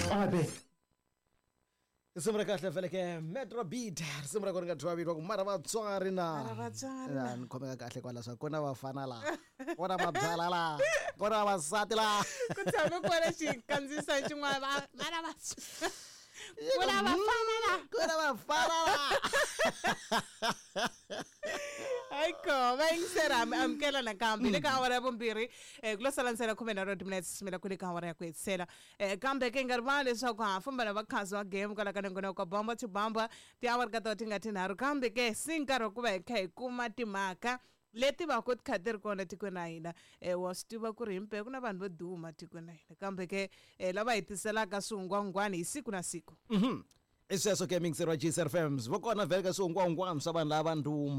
Abe. Simra kahle vele ke Metro Beat simra kona ka Drawbeat wa kumara vatswari na nikhomeka kahle kwala swa kona vafana la kona mabzala la kona vasati la kutshame kona xikandzisa xin'wana vana va kona vafana la kona vafana la Aiko vaingisera amkela nakambi le ka awara vumbirhi kulo sala nsela 10 minutes simela kule ka awara ya ku hetisela kambe ke nga rivali leswaku ha famba na vakhazi wa game kwala ka nengona ka bomba to bomba ti awara ka to tinga tinharhu kambe ke sinkarhi ku va hi kha hi kuma timhaka leti va ku tikha ti ri kona tikweni ra hina wa swi tiva ku ri himpe ku na vanhu vo duma tikweni ra hina kambe ke lava hi tiselaka swihungwangwani hi siku na siku isweso ke mingisero wa GSFM vokona vele ka swihungwangwani swa vanhu lava nduma